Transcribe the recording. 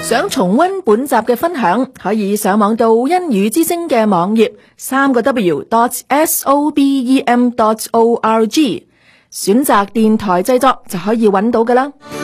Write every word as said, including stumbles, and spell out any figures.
想重溫本集嘅分享，可以上網到英語之聲嘅網頁三個 W dot S O B E M dot O R G， 選擇電台製作就可以揾到㗎啦。